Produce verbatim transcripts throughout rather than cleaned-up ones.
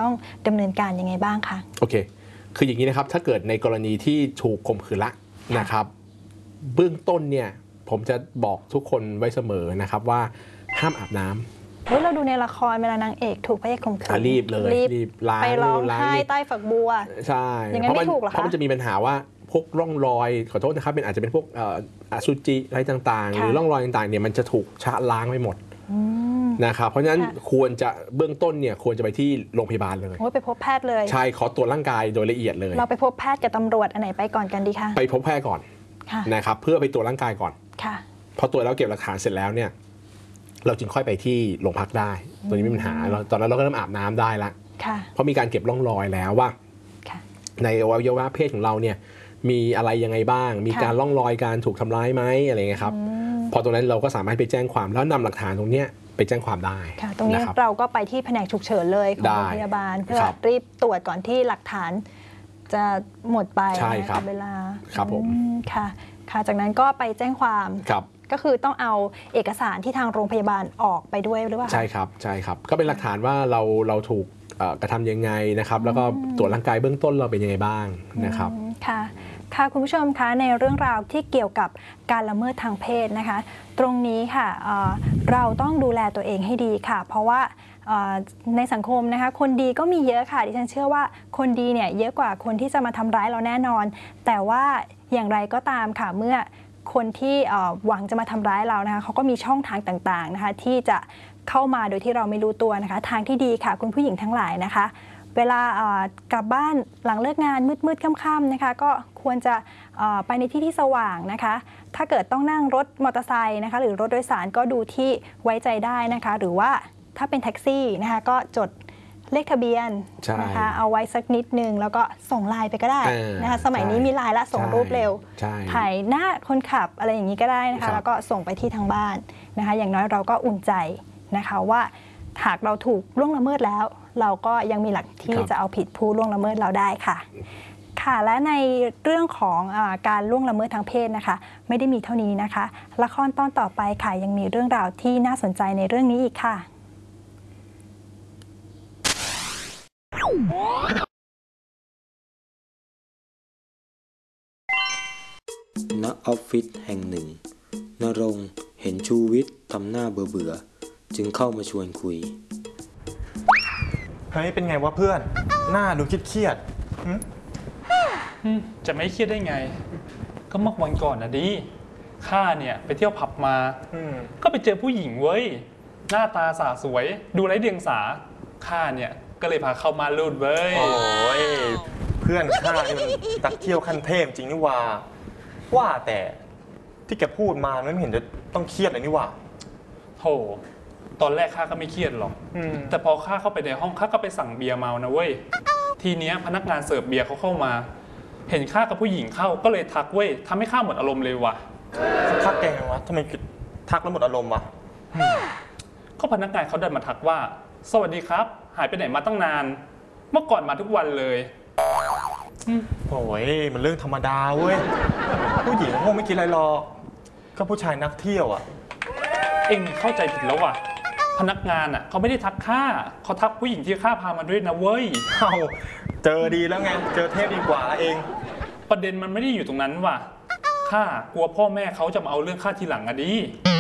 ต้องดำเนินการยังไงบ้างคะโอเคคืออย่างนี้นะครับถ้าเกิดในกรณีที่ถูกข่มขืนละนะครับเบื้องต้นเนี่ยผมจะบอกทุกคนไว้เสมอนะครับว่าห้ามอาบน้ำเฮ้ยเราดูในละครเวลานางเอกถูกพระเอกข่มขืนรีบเลยรีบล้างไปร้องไห้ใต้ฝักบัวใช่เพราะมันเพราะมันจะมีปัญหาว่าพวกร่องรอยขอโทษนะครับเป็นอาจจะเป็นพวกอสุจิอะไรต่างๆหรือร่องรอยต่างๆเนี่ยมันจะถูกชะล้างไปหมดนะครับเพราะฉะนั้นควรจะเบื้องต้นเนี่ยควรจะไปที่โรงพยาบาลเลยไปพบแพทย์เลยใช่ขอตรวจร่างกายโดยละเอียดเลยเราไปพบแพทย์กับตำรวจอันไหนไปก่อนกันดีคะไปพบแพทย์ก่อนนะครับเพื่อไปตรวจร่างกายก่อนพอตรวจแล้วเก็บหลักฐานเสร็จแล้วเนี่ยเราจึงค่อยไปที่โรงพักได้ตัวนี้ไม่มีปัญหาเราตอนนั้นเราก็เริ่มอาบน้ำได้ละเพราะมีการเก็บร่องรอยแล้วว่าในอวัยวะเพศของเราเนี่ยมีอะไรยังไงบ้างมีการร่องรอยการถูกทำร้ายไหมอะไรเงี้ยครับพอตรงนั้นเราก็สามารถไปแจ้งความแล้วนำหลักฐานตรงนี้ไปแจ้งความได้ตรงนี้เราก็ไปที่แผนกฉุกเฉินเลยของโรงพยาบาลเพื่อรีบตรวจก่อนที่หลักฐานจะหมดไปกับเวลาครับผมค่ะค่ะจากนั้นก็ไปแจ้งความก็คือต้องเอาเอกสารที่ทางโรงพยาบาลออกไปด้วยหรือเปล่าใช่ครับใช่ครับก็เป็นหลักฐานว่าเราเราถูกกระทำยังไงนะครับแล้วก็ตรวจร่างกายเบื้องต้นเราเป็นยังไงบ้างนะครับค่ะค่ะคุณผู้ชมคะในเรื่องราวที่เกี่ยวกับการละเมิดทางเพศนะคะตรงนี้ค่ะเราต้องดูแลตัวเองให้ดีค่ะเพราะว่าในสังคมนะคะคนดีก็มีเยอะค่ะดิฉันเชื่อว่าคนดีเนี่ยเยอะกว่าคนที่จะมาทำร้ายเราแน่นอนแต่ว่าอย่างไรก็ตามค่ะเมื่อคนที่หวังจะมาทำร้ายเรานะคะเขาก็มีช่องทางต่างๆนะคะที่จะเข้ามาโดยที่เราไม่รู้ตัวนะคะทางที่ดีค่ะคุณผู้หญิงทั้งหลายนะคะเวลากลับบ้านหลังเลิกงานมืดๆค่ำๆนะคะก็ควรจะไปในที่ที่สว่างนะคะถ้าเกิดต้องนั่งรถมอเตอร์ไซค์นะคะหรือรถโดยสารก็ดูที่ไว้ใจได้นะคะหรือว่าถ้าเป็นแท็กซี่นะคะก็จดเลขทะเบียนนะคะเอาไว้สักนิดนึงแล้วก็ส่งไลน์ไปก็ได้นะคะสมัยนี้มีไลน์ละส่งรูปเร็วถ่ายหน้าคนขับอะไรอย่างนี้ก็ได้นะคะแล้วก็ส่งไปที่ทางบ้านนะคะอย่างน้อยเราก็อุ่นใจนะคะว่าหากเราถูกล่วงละเมิดแล้วเราก็ยังมีหลักที่จะเอาผิดผู้ล่วงละเมิดเราได้ค่ะค่ะและในเรื่องของอาการล่วงละเมิดทางเพศนะคะไม่ได้มีเท่านี้นะคะละครตอนต่อไปค่ะยังมีเรื่องราวที่น่าสนใจในเรื่องนี้อีกค่ะณออฟฟิศแห่งหนึ่งณรงค์เห็นชูวิทย์ทำหน้าเบื่อๆจึงเข้ามาชวนคุยเฮ้ยเป็นไงวะเพื่อนหน้าดูเครียดจะไม่เครียดได้ไงก็เมื่อวันก่อนนะดิข้าเนี่ยไปเที่ยวผับมาก็ไปเจอผู้หญิงเว้ยหน้าตาสาสวยดูไร้เดียงสาข้าเนี่ยก็เลยพาเข้ามาลูดเว้ยโอ้ยเพื่อนข้านี่มันตักเที่ยวขั้นเทพจริงนี่ว่าว่าแต่ที่แกพูดมาไม่เห็นจะต้องเครียดเลยนี่ว่าโธ่ตอนแรกข้าก็ไม่เครียดหรอกแต่พอข้าเข้าไปในห้องข้าก็ไปสั่งเบียร์เมานะเว้ยทีเนี้ยพนักงานเสิร์ฟเบียร์เขาเข้ามาเห็นข้ากับผู้หญิงเข้าก็เลยทักเว้ยทำให้ข้าหมดอารมณ์เลยว่ะทักแกไงวะทำไมทักแล้วหมดอารมณ์วะก็พนักงานเขาเดินมาทักว่าสวัสดีครับหายไปไหนมาตั้งนานเมื่อก่อนมาทุกวันเลยโอ้ยมันเรื่องธรรมดาเว้ยผู้หญิงคงไม่คิดอะไรหรอกก็ผู้ชายนักเที่ยวอ่ะเอ็งเข้าใจผิดแล้วว่ะพนักงานอ่ะเขาไม่ได้ทักข้าเขาทักผู้หญิงที่ข้าพามาด้วยนะเว้ยเอาเจอดีแล้วไงเจอเทพดีกว่าเองประเด็นมันไม่ได้อยู่ตรงนั้นว่ะข้ากลัวพ่อแม่เขาจะมาเอาเรื่องข้าทีหลังอะดิ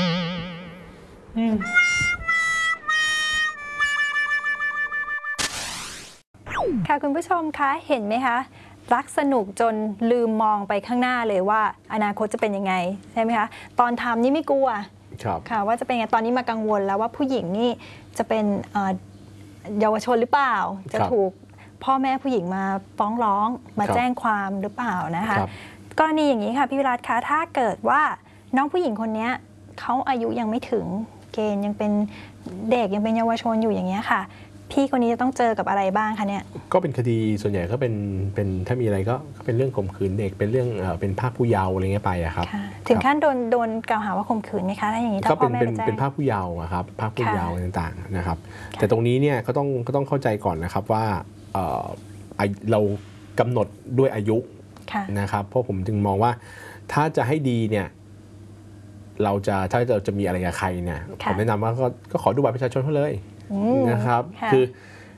ค่ะคุณผู้ชมคะเห็นไหมคะรักสนุกจนลืมมองไปข้างหน้าเลยว่าอนาคตจะเป็นยังไงใช่ไหมคะตอนทำนี่ไม่กลัวค่ะว่าจะเป็นไงตอนนี้มากังวลแล้วว่าผู้หญิงนี่จะเป็นเยาวชนหรือเปล่าจะถูกพ่อแม่ผู้หญิงมาฟ้องร้องมาแจ้งความหรือเปล่านะคะกรณีอย่างนี้ค่ะพี่วิรัตคะถ้าเกิดว่าน้องผู้หญิงคนนี้เขาอายุยังไม่ถึงเกณฑ์ยังเป็นเด็กยังเป็นเยาวชนอยู่อย่างนี้ค่ะพี่คนนี้จะต้องเจอกับอะไรบ้างคะเนี่ยก็เป็นคดีส่วนใหญ่ก็เป็นเป็นถ้ามีอะไรก็เป็นเรื่องข่มขืนเด็กเป็นเรื่องเป็นภาคผู้เยาว์อะไรเงี้ยไปอะครับถึงขั้นโดนโดนกล่าวหาว่าข่มขืนไหมคะถ้าอย่างนี้ถ้าพ่อแม่ไปแจ้งเป็นภาคผู้เยาว์ครับภาคผู้เยาว์ต่างๆนะครับแต่ตรงนี้เนี่ยก็ต้องก็ต้องเข้าใจก่อนนะครับว่าเรากำหนดด้วยอายุนะครับเพราะผมจึงมองว่าถ้าจะให้ดีเนี่ยเราจะถ้าเราจะมีอะไรกับใครเนี่ยผมแนะนำว่าก็ขอดูบัตรประชาชนเขาเลยนะครับคือ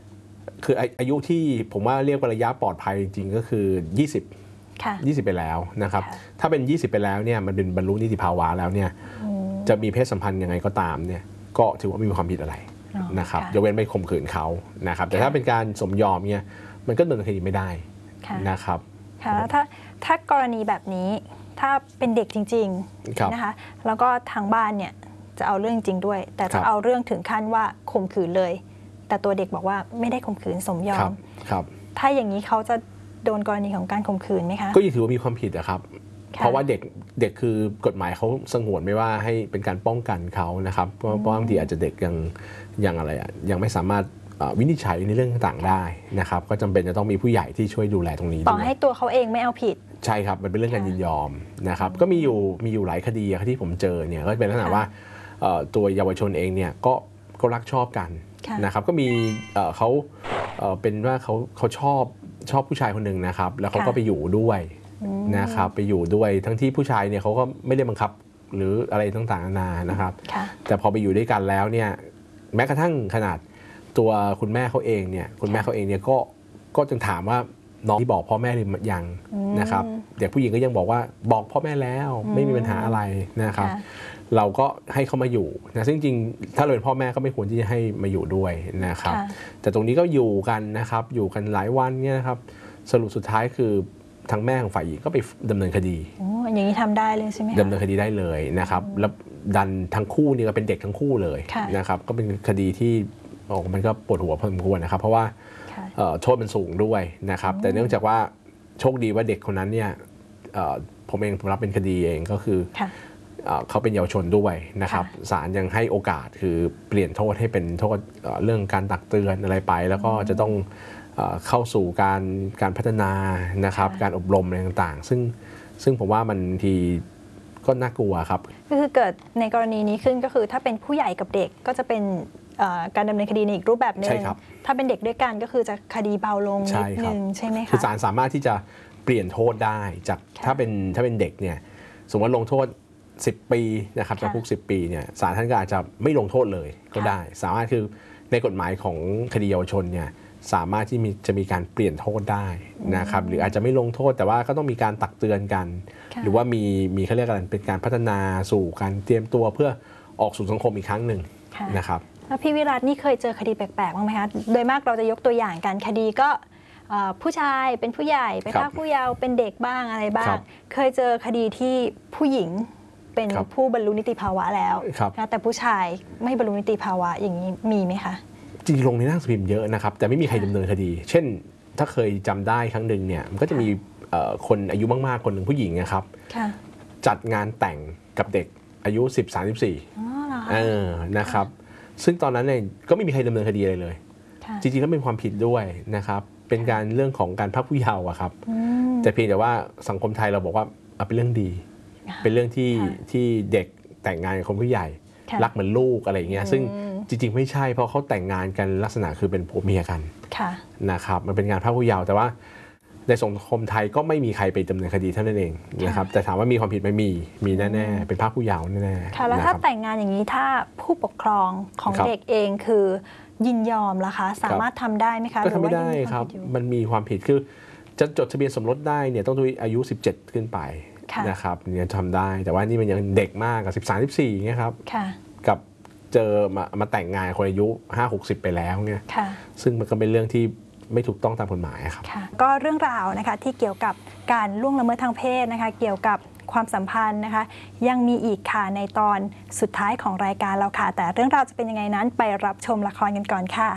คืออายุที่ผมว่าเรียกว่าระยะปลอดภัยจริงๆก็คือยี่สิบค่ะยี่สิบไปแล้วนะครับถ้าเป็นยี่สิบไปแล้วเนี่ยมันเป็นบรรลุนิติภาวะแล้วเนี่ยจะมีเพศสัมพันธ์ยังไงก็ตามเนี่ยก็ถือว่าไม่มีความผิดอะไรนะครับยกเว้นไม่ข่มขืนเขานะครับแต่ถ้าเป็นการสมยอมเนี่ยมันก็ดำเนินคดีไม่ได้นะครับค่ะแล้วถ้าถ้ากรณีแบบนี้ถ้าเป็นเด็กจริงๆนะคะแล้วก็ทางบ้านเนี่ยจะเอาเรื่องจริงด้วยแต่จะเอาเรื่องถึงขั้นว่าข่มขืนเลยแต่ตัวเด็กบอกว่าไม่ได้ข่มขืนสมยอมครับถ้าอย่างนี้เขาจะโดนกรณีของการข่มขืนไหมคะก็ยังถือว่ามีความผิดนะครับเพราะว่าเด็กเด็กคือกฎหมายเขาสงวนไม่ว่าให้เป็นการป้องกันเขานะครับเพราะบางทีอาจจะเด็กยังยังอะไรอ่ะยังไม่สามารถวินิจฉัยในเรื่องต่างๆได้นะครับก็จำเป็นจะต้องมีผู้ใหญ่ที่ช่วยดูแลตรงนี้ต่อให้ตัวเขาเองไม่เอาผิดใช่ครับมันเป็นเรื่องการยินยอมนะครับก็มีอยู่มีอยู่หลายคดีที่ผมเจอเนี่ยก็เป็นลักษณะว่าตัวเยาวชนเองเนี่ยก็ก็รักชอบกันนะครับก็มีเขาเป็นว่าเขาเขาชอบชอบผู้ชายคนหนึ่งนะครับแล้วเขาก็ไปอยู่ด้วยนะครับไปอยู่ด้วยทั้งที่ผู้ชายเนี่ยเขาก็ไม่ได้บังคับหรืออะไรต่างๆนานานะครับแต่พอไปอยู่ด้วยกันแล้วเนี่ยแม้กระทั่งขนาดตัวคุณแม่เขาเองเนี่ยคุณแม่เขาเองเนี่ยก็ก็จึงถามว่าน้องที่บอกพ่อแม่หรือยังนะครับเด็กผู้หญิงก็ยังบอกว่าบอกพ่อแม่แล้วไม่มีปัญหาอะไรนะครับเราก็ให้เขามาอยู่นะซึ่งจริงถ้าเราเป็นพ่อแม่ก็ไม่ควรที่จะให้มาอยู่ด้วยนะครับแต่ตรงนี้ก็อยู่กันนะครับอยู่กันหลายวันเนี่ยนะครับสรุปสุดท้ายคือทางแม่ของฝ่ายหญิงก็ไปดำเนินคดีอ๋ออย่างนี้ทำได้เลยใช่ไหมดำเนินคดีได้เลยนะครับแล้วดันทั้งคู่นี่ก็เป็นเด็กทั้งคู่เลยนะครับก็เป็นคดีที่โอ้มันก็ปวดหัวพอสมควรนะครับเพราะว่าโทษมันสูงด้วยนะครับแต่เนื่องจากว่าโชคดีว่าเด็กคนนั้นเนี่ยผมเองผมรับเป็นคดีเองก็คือเขาเป็นเยาวชนด้วยนะครับศาลยังให้โอกาสคือเปลี่ยนโทษให้เป็นโทษเรื่องการตักเตือนอะไรไปแล้วก็จะต้องเข้าสู่การการพัฒนานะครับการอบรมอะไรต่างๆซึ่งซึ่งผมว่ามันทีก็น่ากลัวครับก็คือเกิดในกรณีนี้ขึ้นก็คือถ้าเป็นผู้ใหญ่กับเด็กก็จะเป็นการดำเนินคดีในอีกรูปแบบหนึ่งถ้าเป็นเด็กด้วยกันก็คือจะคดีเบาลงนิดนึงใช่ไหมคะคือศาลสามารถที่จะเปลี่ยนโทษได้จากถ้าเป็นถ้าเป็นเด็กเนี่ยสมมติลงโทษสิบปีนะครับจำคุกสิบปีเนี่ยศาลท่านก็อาจจะไม่ลงโทษเลยก็ได้สามารถคือในกฎหมายของคดีเยาวชนเนี่ยสามารถที่มีจะมีการเปลี่ยนโทษได้นะครับหรืออาจจะไม่ลงโทษแต่ว่าก็ต้องมีการตักเตือนกันหรือว่ามีมีเขาเรียกอะไรเป็นการพัฒนาสู่การเตรียมตัวเพื่อออกสู่สังคมอีกครั้งหนึ่งนะครับแล้วพี่วิรัตนี่เคยเจอคดีแปลกๆบ้างไหมคะโดยมากเราจะยกตัวอย่างกันคดีก็ผู้ชายเป็นผู้ใหญ่ไปพรากผู้เยาว์เป็นเด็กบ้างอะไรบ้างเคยเจอคดีที่ผู้หญิงเป็นผู้บรรลุนิติภาวะแล้วแต่ผู้ชายไม่บรรลุนิติภาวะอย่างนี้มีไหมคะจริงๆลงในหนังสือพิมพ์เยอะนะครับแต่ไม่มีใครดำเนินคดีเช่นถ้าเคยจำได้ครั้งหนึ่งเนี่ยมันก็จะมีคนอายุมากๆคนหนึ่งผู้หญิงนะครับจัดงานแต่งกับเด็กอายุ สิบ สามสิบสี่ เออนะครับซึ่งตอนนั้นเนี่ยก็ไม่มีใครดำเนินคดีอะไรเลยจริงๆแล้วเป็นความผิดด้วยนะครับเป็นการเรื่องของการพรากผู้เยาว์อะครับแต่เพียงแต่ว่าสังคมไทยเราบอกว่าเป็นเรื่องดีเป็นเรื่องที่ที่เด็กแต่งงานกับคนผู้ใหญ่รักเหมือนลูกอะไรอย่างเงี้ยซึ่งจริงๆไม่ใช่เพราะเขาแต่งงานกันลักษณะคือเป็นผัวเมียกันนะครับมันเป็นงานพรากผู้เยาว์แต่ว่าในสังคมไทยก็ไม่มีใครไปดำเนินคดีเท่านั้นเองนะครับแต่ถามว่ามีความผิดไหมมีมีแน่ๆเป็นพรากผู้เยาว์แน่ๆค่ะแล้วถ้าแต่งงานอย่างนี้ถ้าผู้ปกครองของเด็กเองคือยินยอมล่ะคะสามารถทำได้ไหมคะก็ทำไม่ได้ครับมันมีความผิดคือจะจดทะเบียนสมรสได้เนี่ยต้องอายุสิบเจ็ดขึ้นไปนะครับเนี่ยทำได้แต่ว่านี่มันยังเด็กมากกับสิบสาม สิบสี่เงี้ยครับกับเจอมามาแต่งงานคนอายุห้าหกสิบไปแล้วเนี่ยซึ่งมันก็เป็นเรื่องที่ไม่ถูกต้องตามกฎหมายครับก็เรื่องราวนะคะที่เกี่ยวกับการล่วงละเมิดทางเพศนะคะเกี่ยวกับความสัมพันธ์นะคะยังมีอีกค่ะในตอนสุดท้ายของรายการเราค่ะแต่เรื่องราวจะเป็นยังไงนั้นไปรับชมละครกันก่อนค่ะ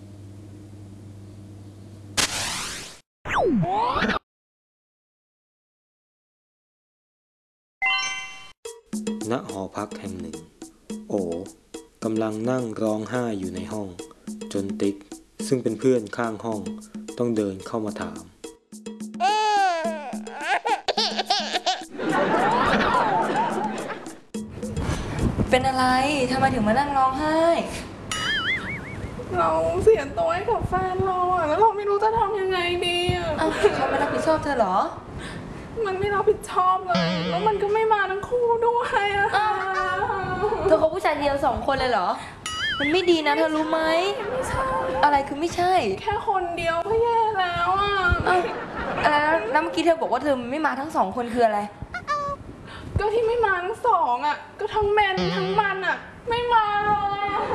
ณหอพักแห่งหนึ่งโอกำลังนั่งร้องไห้อยู่ในห้องจนติ๊กซึ่งเป็นเพื่อนข้างห้องต้องเดินเข้ามาถามเป็นอะไรทำไมถึงมานั่งร้องไห้เราเสียตัวให้กับแฟนเราอะแล้วเราไม่รู้จะทำยังไงดีอะเขาไม่รับผิดชอบเธอเหรอมันไม่รับผิดชอบเลยแล้วมันก็ไม่มาทั้งคู่ด้วยอะเธอเขาผู้ชายเดียวสองคนเลยเหรอมันไม่ดีนะเธอรู้ไหมอะไรคือไม่ใช่แค่คนเดียวก็แย่แล้วอ่ะเอ้าอะไรนะแล้วเมื่อกี้เธอบอกว่าเธอไม่มาทั้งสองคนคืออะไรก็ที่ไม่มาทั้งสองอ่ะก็ทั้งแมนทั้งมันอ่ะไม่มาเลยอะ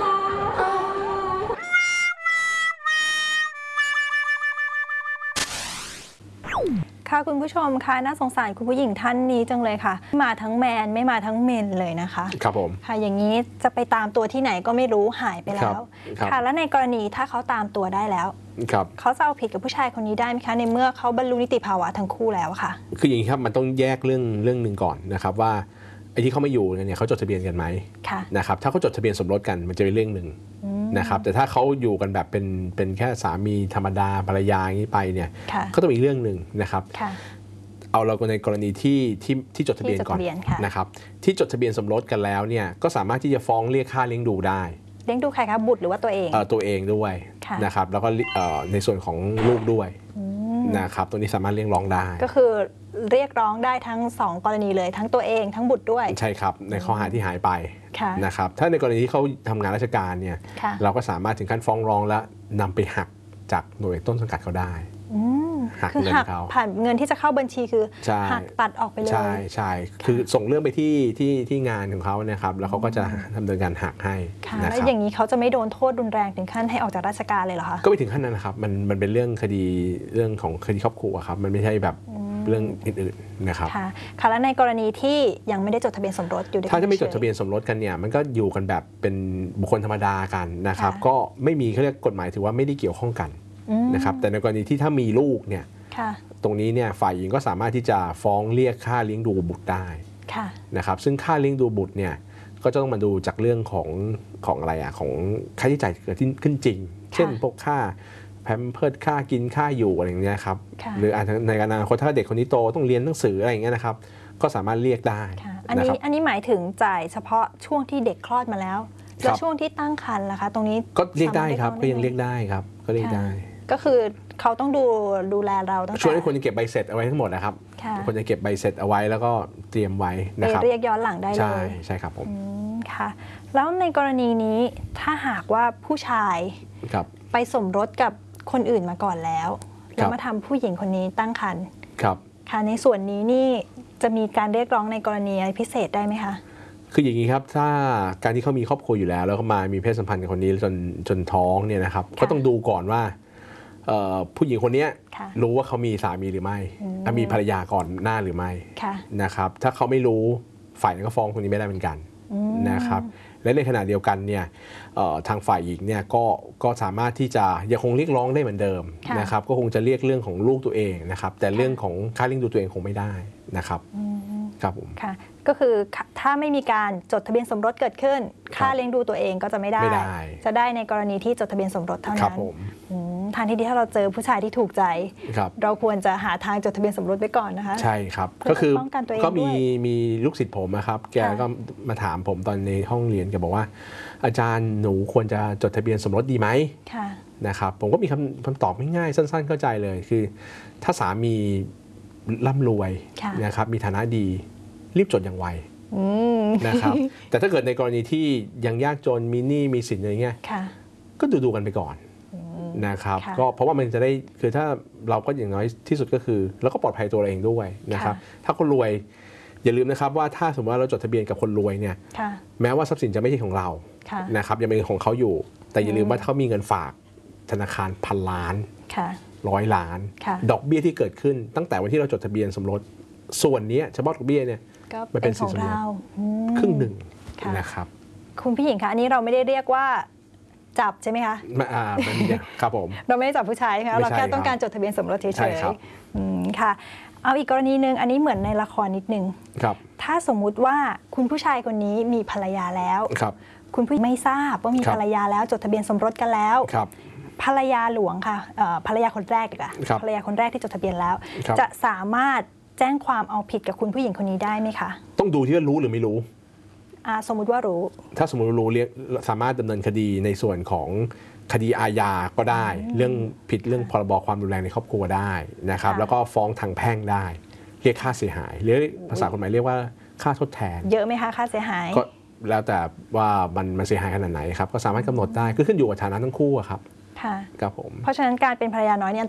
ค่ะคุณผู้ชมคะน่าสงสารคุณผู้หญิงท่านนี้จังเลยค่ะมาทั้งแมนไม่มาทั้งเมนเลยนะคะครับผมค่ะอย่างนี้จะไปตามตัวที่ไหนก็ไม่รู้หายไปแล้วค่ะแล้วในกรณีถ้าเขาตามตัวได้แล้วครับเขาจะเอาผิดกับผู้ชายคนนี้ได้ไหมคะในเมื่อเขาบรรลุนิติภาวะทั้งคู่แล้วค่ะคืออย่างนี้ครับมันต้องแยกเรื่องเรื่องหนึ่งก่อนนะครับว่าไอ้ที่เขาไม่อยู่เนี่ยเขาจดทะเบียนกันไหมนะครับถ้าเขาจดทะเบียนสมรสกันมันจะเป็นเรื่องหนึ่งนะครับแต่ถ้าเขาอยู่กันแบบเป็นเป็นแค่สามีธรรมดาภรรยาอย่างนี้ไปเนี่ยก็ต้องมีเรื่องหนึ่งนะครับเอาเราในกรณีที่ที่ที่จดทะเบียนก่อนนะครับที่จดทะเบียนสมรสกันแล้วเนี่ยก็สามารถที่จะฟ้องเรียกค่าเลี้ยงดูได้เลี้ยงดูใครคะบุตรหรือว่าตัวเองเออตัวเองด้วยนะครับแล้วก็ในส่วนของลูกด้วยนะครับตัวนี้สามารถเรียกร้องได้ก็คือเรียกร้องได้ทั้งสองกรณีเลยทั้งตัวเองทั้งบุตรด้วยใช่ครับในข้อหาที่หายไปนะครับถ้าในกรณีที่เขาทำงานราชการเนี่ยเราก็สามารถถึงขั้นฟ้องร้องและนำไปหักจากหน่วยต้นสังกัดเขาได้หักเงินเขาผ่านเงินที่จะเข้าบัญชีคือหักตัดออกไปเลยใช่ใช่คือส่งเรื่องไปที่ที่ที่งานของเขาเนี่ยครับแล้วเขาก็จะดำเนินการหักให้แล้วอย่างนี้เขาจะไม่โดนโทษรุนแรงถึงขั้นให้ออกจากราชการเลยเหรอคะก็ไม่ถึงขั้นนั้นนะครับมันมันเป็นเรื่องคดีเรื่องของคดีครอบครัวครับมันไม่ใช่แบบเรื่องอื่นๆนะครับค่ะค่ะแล้วในกรณีที่ยังไม่ได้จดทะเบียนสมรสอยู่ถ้าจะไม่จดทะเบียนสมรสกันเนี่ยมันก็อยู่กันแบบเป็นบุคคลธรรมดากันนะครับก็ไม่มีเขาเรียกกฎหมายถือว่าไม่ได้เกี่ยวข้องกันนะครับแต่ในกรณีที่ถ้ามีลูกเนี่ยตรงนี้เนี่ยฝ่ายหญิงก็สามารถที่จะฟ้องเรียกค่าเลี้ยงดูบุตรได้นะครับซึ่งค่าเลี้ยงดูบุตรเนี่ยก็จะต้องมาดูจากเรื่องของของอะไรอ่ะของค่าใช้จ่ายเกิดขึ้นจริงเช่นพวกค่าแพมเพิร์สค่ากินค่าอยู่อะไรอย่างเงี้ยครับหรืออาจจะในอนาคตถ้าเด็กคนนี้โตต้องเรียนหนังสืออะไรอย่างเงี้ยนะครับก็สามารถเรียกได้อันนี้อันนี้หมายถึงจ่ายเฉพาะช่วงที่เด็กคลอดมาแล้วแล้วช่วงที่ตั้งครรภ์ล่ะคะตรงนี้ก็เรียกได้ครับก็ยังเรียกได้ครับก็เรียกได้ก็คือเขาต้องดูดูแลเราตั้งแต่ช่วงนี้คนจะเก็บใบเสร็จเอาไว้ทั้งหมดนะครับคนจะเก็บใบเสร็จเอาไว้แล้วก็เตรียมไว้นะครับเรียกย้อนหลังได้เลยใช่ใช่ครับผมค่ะแล้วในกรณีนี้ถ้าหากว่าผู้ชายไปสมรสกับคนอื่นมาก่อนแล้วแล้วมาทำผู้หญิงคนนี้ตั้งครรภ์ค่ะในส่วนนี้นี่จะมีการเรียกร้องในกรณีอะไรพิเศษได้ไหมคะคืออย่างนี้ครับถ้าการที่เขามีครอบครัวอยู่แล้วแล้วก็มามีเพศสัมพันธ์กับคนนี้จนจนท้องเนี่ยนะครับก็ต้องดูก่อนว่าผู้หญิงคนนี้รู้ว่าเขามีสามีหรือไม่มีภรรยาก่อนหน้าหรือไม่นะครับถ้าเขาไม่รู้ฝ่ายนั้นก็ฟ้องคนนี้ไม่ได้เหมือนกันนะครับและในขณะเดียวกันเนี่ยทางฝ่ายหญิงเนี่ยก็ก็สามารถที่จะยังคงเรียกร้องได้เหมือนเดิมนะครับก็คงจะเรียกเรื่องของลูกตัวเองนะครับแต่เรื่องของค่าเลี้ยงดูตัวเองคงไม่ได้นะครับครับผมค่ะก็คือถ้าไม่มีการจดทะเบียนสมรสเกิดขึ้นค่าเลี้ยงดูตัวเองก็จะไม่ได้จะได้ในกรณีที่จดทะเบียนสมรสเท่านั้นทางที่ดีถ้าเราเจอผู้ชายที่ถูกใจเราควรจะหาทางจดทะเบียนสมรสไว้ก่อนนะคะใช่ครับก็คือก็มีมีลูกศิษย์ผมนะครับแกก็มาถามผมตอนในห้องเรียนแกบอกว่าอาจารย์หนูควรจะจดทะเบียนสมรสดีไหมนะครับผมก็มีคำคำตอบง่ายๆสั้นๆเข้าใจเลยคือถ้าสามีร่ำรวยนะครับมีฐานะดีรีบจดอย่างไวนะครับแต่ถ้าเกิดในกรณีที่ยังยากจนมีหนี้มีสินอะไรเงี้ยก็ดูดูกันไปก่อนนะครับก็เพราะว่ามันจะได้คือถ้าเราก็อย่างน้อยที่สุดก็คือแล้วก็ปลอดภัยตัวเราเองด้วยนะครับถ้าคนรวยอย่าลืมนะครับว่าถ้าสมมติว่าเราจดทะเบียนกับคนรวยเนี่ยแม้ว่าทรัพย์สินจะไม่ใช่ของเรานะครับยังเป็นของเขาอยู่แต่อย่าลืมว่าเขามีเงินฝากธนาคารพันล้านร้อยล้านดอกเบี้ยที่เกิดขึ้นตั้งแต่วันที่เราจดทะเบียนสมรสส่วนนี้เฉพาะดอกเบี้ยเนี่ยมันเป็นของเราครึ่งหนึ่งนะครับคุณพี่หญิงคะอันนี้เราไม่ได้เรียกว่าจับใช่ไหมคะอ่าครับผมเราไม่ได้จับผู้ชายค่ะเราแค่ต้องการจดทะเบียนสมรสเฉยๆค่ะเอาอีกกรณีหนึ่งอันนี้เหมือนในละครนิดนึงถ้าสมมุติว่าคุณผู้ชายคนนี้มีภรรยาแล้วคุณผู้หญิงไม่ทราบว่ามีภรรยาแล้วจดทะเบียนสมรสกันแล้วภรรยาหลวงค่ะภรรยาคนแรกดีกว่าภรรยาคนแรกที่จดทะเบียนแล้วจะสามารถแจ้งความเอาผิดกับคุณผู้หญิงคนนี้ได้ไหมคะต้องดูที่ว่ารู้หรือไม่รู้สมมุติว่ารู้ถ้าสมมติรู้เรียกสามารถดำเนินคดีในส่วนของคดีอาญาก็ได้เรื่องผิดเรื่องพรบความรุนแรงในครอบครัวได้นะครับแล้วก็ฟ้องทางแพ่งได้เรียกค่าเสียหายหรือภาษากฎหมายเรียกว่าค่าทดแทนเยอะไหมคะค่าเสียหายก็แล้วแต่ว่ามันมันเสียหายขนาดไหนครับก็สามารถกำหนดได้คือขึ้นอยู่กับฐานะทั้งคู่อะครับค่ะครับผมเพราะฉะนั้นการเป็นภรรยาน้อยเนี่ย